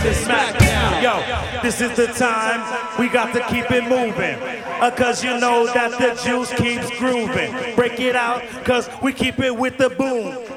is SmackDown. Yo, this is the time we got to keep it moving. Cause you know that the juice keeps grooving. Break it out, cause we keep it with the boom.